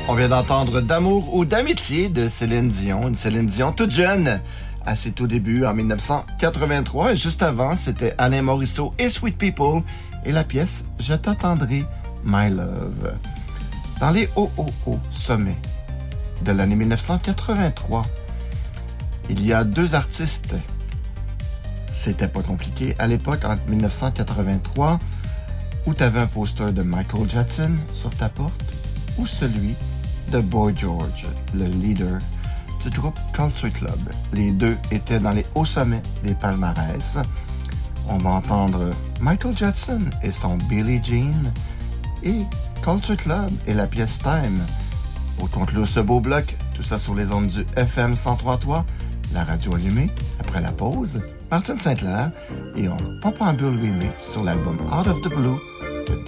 On vient d'entendre D'amour ou d'amitié de Céline Dion. Une Céline Dion toute jeune, à ses tout débuts en 1983. Et juste avant, c'était Alain Morisseau et Sweet People et la pièce Je t'attendrai, My Love. Dans les hauts sommets de l'année 1983, il y a deux artistes. C'était pas compliqué. À l'époque, en 1983, où tu avais un poster de Michael Jackson sur ta porte, ou celui de Boy George, le leader du groupe Culture Club. Les deux étaient dans les hauts sommets des palmarès. On va entendre Michael Jackson et son Billie Jean et Culture Club et la pièce Time. Pour conclure ce beau bloc, tout ça sur les ondes du FM 103.3, la radio allumée, après la pause, Martine Saint-Clair et on pop en bulle remix sur l'album Out of the Blue